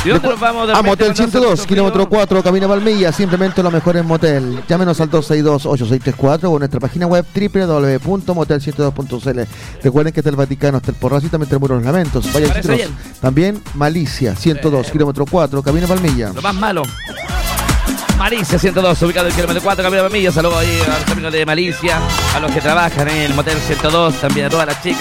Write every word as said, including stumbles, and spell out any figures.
¿Y dónde nos vamos? A Motel ciento dos, kilómetro cuatro, Camino Palmilla. Simplemente lo mejor en motel. Llámenos al dos seis dos, ocho seis tres cuatro o en nuestra página web doble u doble u doble u punto motel ciento dos punto c l. Recuerden que está el Vaticano, está el Porrazo y también está el Muro de los Lamentos. Vaya ciento dos. También Malicia, ciento dos, kilómetro cuatro, Camino Palmilla. Lo más malo. Malicia ciento dos, ubicado en el kilómetro cuatro, Camino Palmilla. Saludos ahí a los amigos de Malicia, a los que trabajan en el Motel ciento dos, también a todas las chicas.